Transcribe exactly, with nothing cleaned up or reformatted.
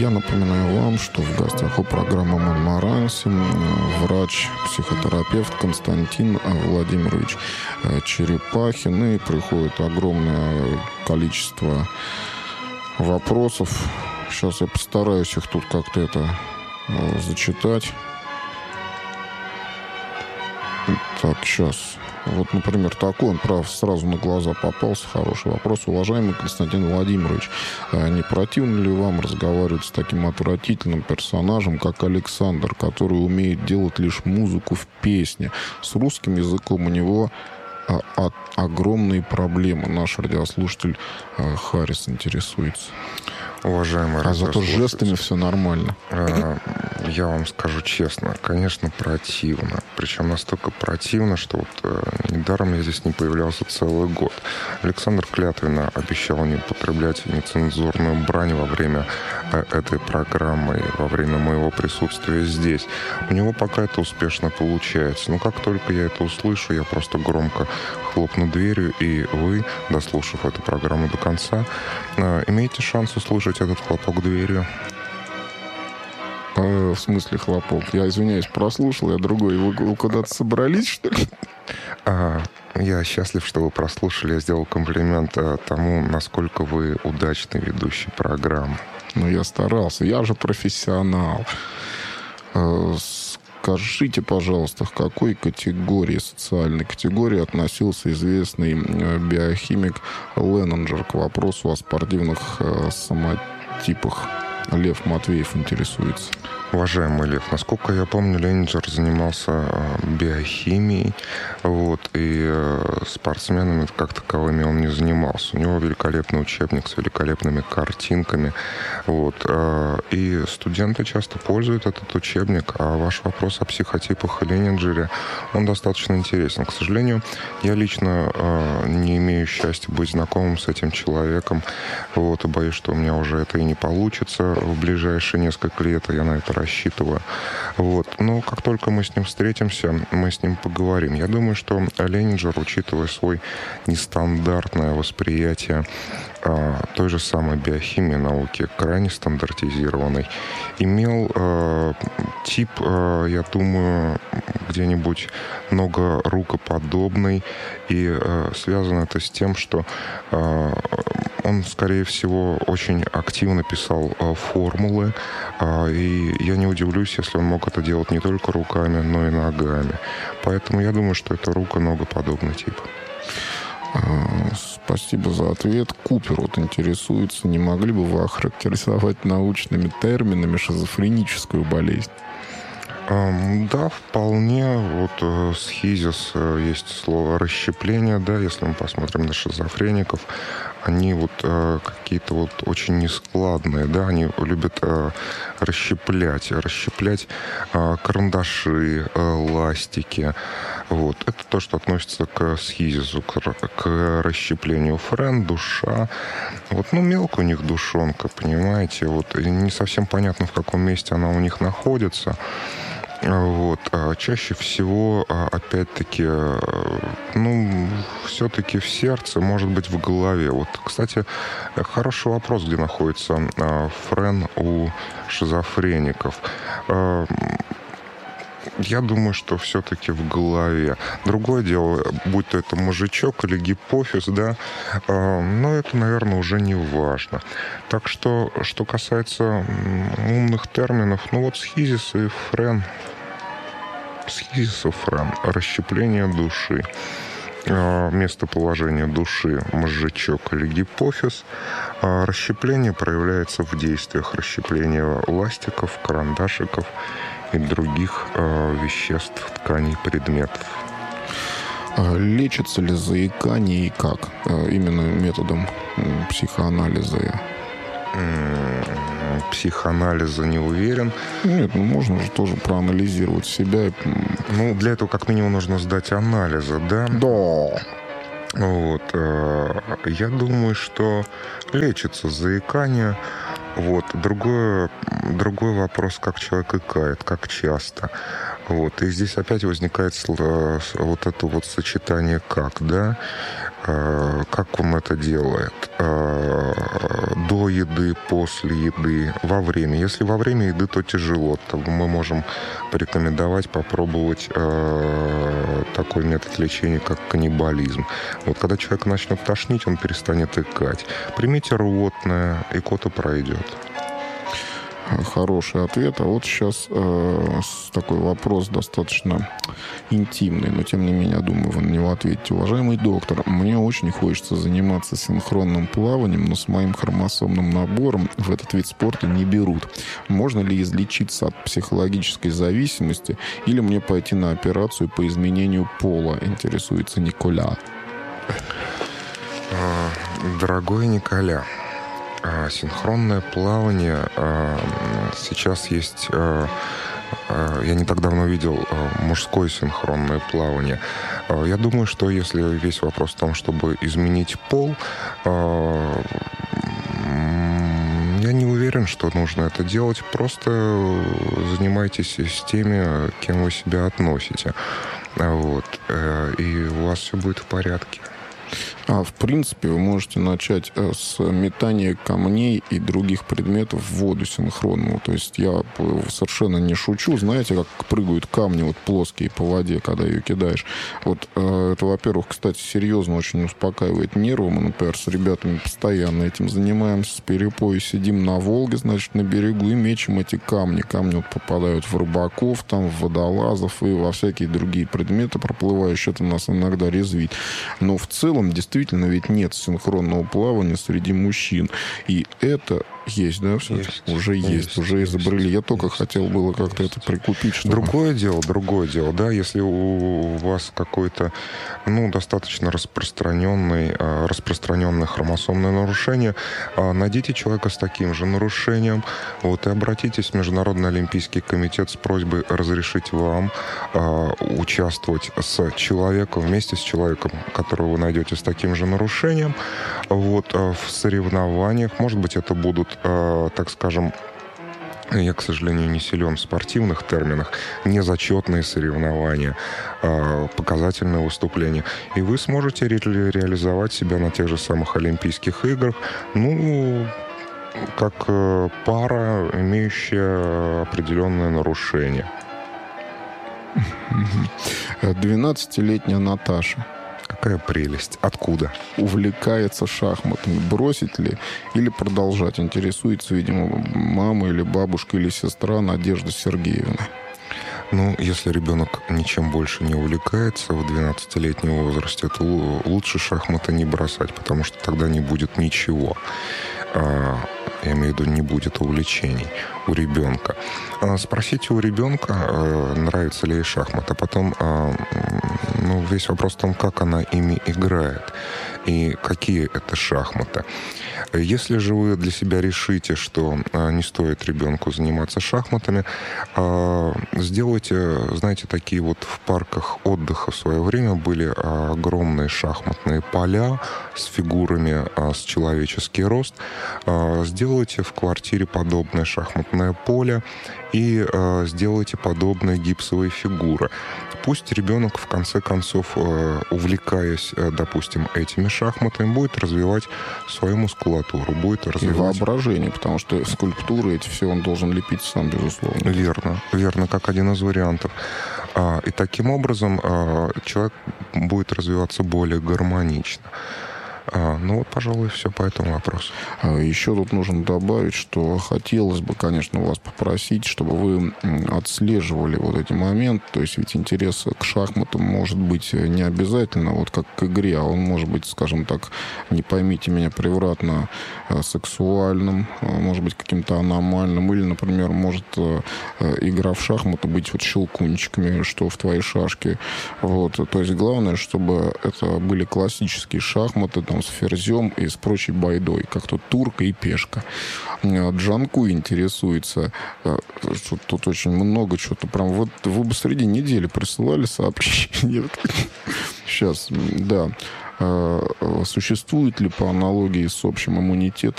Я напоминаю вам, что в гостях у программы «Монмаранси» врач-психотерапевт Константин Владимирович Черепахин. И приходит огромное количество вопросов. Сейчас я постараюсь их тут как-то это зачитать. Так, сейчас. Вот, например, такой, он, прав, сразу на глаза попался. Хороший вопрос. Уважаемый Константин Владимирович, не противно ли вам разговаривать с таким отвратительным персонажем, как Александр, который умеет делать лишь музыку в песне? С русским языком у него а, а, огромные проблемы. Наш радиослушатель а, Харрис интересуется. Уважаемый а зато с жестами все нормально. Я вам скажу честно, конечно, противно. Причем настолько противно, что вот недаром я здесь не появлялся целый год. Александр клятвенно обещал не употреблять нецензурную брань во время этой программы, во время моего присутствия здесь. У него пока это успешно получается. Но как только я это услышу, я просто громко хлопну дверью, и вы, дослушав эту программу до конца, имеете шанс услышать этот хлопок дверью. В смысле хлопок? Я, извиняюсь, прослушал, я другой. Вы, вы куда-то собрались, что ли? А, я счастлив, что вы прослушали. Я сделал комплимент тому, насколько вы удачный ведущий программы. Ну, я старался. Я же профессионал. Скажите, пожалуйста, к какой категории, социальной категории относился известный биохимик Леннинджер? К вопросу о спортивных самотипах. Лев Матвеев интересуется. Уважаемый Лев, насколько я помню, Леннинджер занимался биохимией, вот, и спортсменами как таковыми он не занимался. У него великолепный учебник с великолепными картинками, вот, и студенты часто пользуют этот учебник, а ваш вопрос о психотипах и Леннинджере, он достаточно интересен. К сожалению, я лично не имею счастья быть знакомым с этим человеком, вот, и боюсь, что у меня уже это и не получится в ближайшие несколько лет, я на это рассчитываю. Вот. Но как только мы с ним встретимся, мы с ним поговорим. Я думаю, что Леннинджер, учитывая свой нестандартное восприятие а, той же самой биохимии науки, крайне стандартизированной, имел а, тип, а, я думаю, где-нибудь многорукоподобный, и а, связано это с тем, что а, он, скорее всего, очень активно писал а, формулы, а, и я не удивлюсь, если он мог это делать не только руками, но и ногами. Поэтому я думаю, что это руко-ногоподобный тип. Спасибо за ответ. Купер вот интересуется, не могли бы вы охарактеризовать научными терминами шизофреническую болезнь? Да, вполне. Вот схизис есть слово расщепление, да, если мы посмотрим на шизофреников, они вот э, какие-то вот очень нескладные, да, они любят э, расщеплять, расщеплять э, карандаши, э, ластики, вот. Это то, что относится к схизису, к, к расщеплению. Френ, душа, вот, ну, мелко у них душонка, понимаете, вот, и не совсем понятно, в каком месте она у них находится. Вот. А чаще всего, опять-таки, ну, все-таки в сердце, может быть, в голове. Вот, кстати, хороший вопрос, где находится френ у шизофреников. Я думаю, что все-таки в голове. Другое дело, будь то это мозжечок или гипофиз, да, но это, наверное, уже не важно. Так что, что касается умных терминов, ну вот схизис и френ, схизис и френ, расщепление души. Местоположение души, мозжечок или гипофиз. Расщепление проявляется в действиях. Расщепление ластиков, карандашиков и других э, веществ, тканей, предметов. Лечится ли заикание и как? Именно методом психоанализа? Психоанализа не уверен. Нет, ну можно же тоже проанализировать себя. Ну, для этого как минимум нужно сдать анализы, да? Да. Вот. Э, я думаю, что лечится заикание. Вот. Другой, другой вопрос, как человек икает, как часто. Вот. И здесь опять возникает вот это вот сочетание «как», да. Как он это делает? До еды, после еды, во время. Если во время еды, то тяжело. То мы можем порекомендовать попробовать такой метод лечения, как каннибализм. Вот когда человек начнет тошнить, он перестанет икать. Примите рвотное, икота пройдет. Хороший ответ. А вот сейчас э, такой вопрос достаточно интимный, но тем не менее, я думаю, вы на него ответите. Уважаемый доктор, мне очень хочется заниматься синхронным плаванием, но с моим хромосомным набором в этот вид спорта не берут. Можно ли излечиться от психологической зависимости или мне пойти на операцию по изменению пола? Интересуется Николя. Дорогой Николя, синхронное плавание сейчас есть. Я не так давно видел мужское синхронное плавание. Я думаю, что если весь вопрос в том, чтобы изменить пол, я не уверен, что нужно это делать. Просто занимайтесь с теми, кем вы себя относите. Вот. И у вас все будет в порядке. А в принципе вы можете начать с метания камней и других предметов в воду синхронную. То есть я совершенно не шучу. Знаете, как прыгают камни вот плоские по воде, когда ее кидаешь? Вот это, во-первых, кстати, серьезно очень успокаивает нервы. Мы, например, с ребятами постоянно этим занимаемся. С перепоя сидим на Волге, значит, на берегу и мечем эти камни. Камни вот попадают в рыбаков, там, в водолазов и во всякие другие предметы проплывающие. Это нас иногда резвит. Но в целом, действительно, Действительно, ведь нет синхронного плавания среди мужчин. И это есть, да, все есть, уже есть, есть уже есть, изобрели. Я только есть, хотел было как-то это прикупить. Чтобы... Другое дело, другое дело, да, если у вас какой-то, ну, достаточно распространенный, распространенное хромосомное нарушение, найдите человека с таким же нарушением, вот, и обратитесь в Международный олимпийский комитет с просьбой разрешить вам участвовать с человеком, вместе с человеком, которого вы найдете с таким же нарушением, вот, в соревнованиях. Может быть, это будут, так скажем, я, к сожалению, не силен в спортивных терминах, незачетные соревнования, показательные выступления. И вы сможете ре- реализовать себя на тех же самых Олимпийских играх, ну, как пара, имеющая определенное нарушение. двенадцатилетняя Наташа. Какая прелесть. Откуда? Увлекается шахматами. Бросить ли или продолжать? Интересуется, видимо, мама или бабушка или сестра Надежда Сергеевна. Ну, если ребенок ничем больше не увлекается в двенадцатилетнем возрасте, то лучше шахматы не бросать, потому что тогда не будет ничего. Я имею в виду, не будет увлечений у ребенка. Спросите у ребенка, нравится ли ей шахмат, а потом, ну, весь вопрос в том, как она ими играет и какие это шахматы. Если же вы для себя решите, что не стоит ребенку заниматься шахматами, сделайте, знаете, такие вот в парках отдыха в свое время были огромные шахматные поля с фигурами с человеческий рост. Сделайте в квартире подобное шахматное поле и сделайте подобные гипсовые фигуры. Пусть ребенок, в конце концов, увлекаясь, допустим, этими шахматами, будет развивать свою мускулатуру, будет развивать... И воображение, потому что скульптуры эти все он должен лепить сам, безусловно. Верно, верно, как один из вариантов. И таким образом человек будет развиваться более гармонично. А, ну вот, пожалуй, все по этому вопросу. Еще тут нужно добавить, что хотелось бы, конечно, вас попросить, чтобы вы отслеживали вот эти моменты. То есть ведь интерес к шахматам может быть не обязательно вот как к игре, а он может быть, скажем так, не поймите меня превратно, сексуальным, может быть каким-то аномальным. Или, например, может игра в шахматы быть вот щелкунчиками, что в твоей шашке. Вот. То есть главное, чтобы это были классические шахматы, там, с ферзем и с прочей байдой, как тут турка и пешка. Джанку интересуется, что тут очень много чего-то. Прям вот вы бы среди недели присылали сообщение. Сейчас, да. Существует ли по аналогии с общим иммунитетом